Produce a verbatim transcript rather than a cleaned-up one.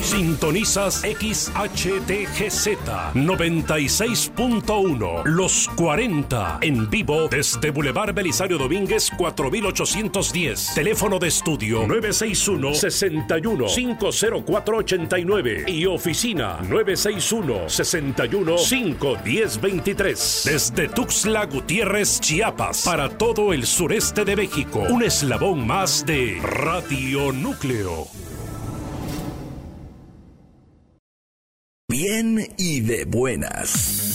Sintonizas X H T G Z noventa y seis punto uno, Los cuarenta, en vivo desde Boulevard Belisario Domínguez cuatro mil ochocientos diez. Teléfono de estudio nueve seis uno, seis uno, cinco cero cuatro, ocho nueve y oficina nueve seis uno, seis uno, cinco uno cero, dos tres. Desde Tuxtla Gutiérrez, Chiapas, para todo el sureste de México, un eslabón más de Radio Núcleo. Bien y de buenas.